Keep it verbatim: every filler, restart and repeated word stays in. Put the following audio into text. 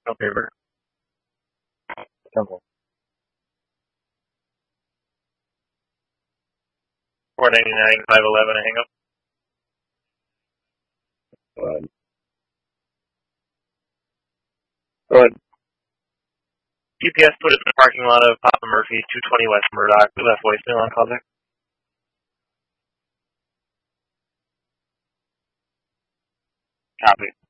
No paper. Simple. Four ninety nine, five eleven. I hang up. Go ahead. Go ahead. U P S put it in the parking lot of Papa Murphy's, two twenty West Murdoch. We left voicemail on callback. Copy.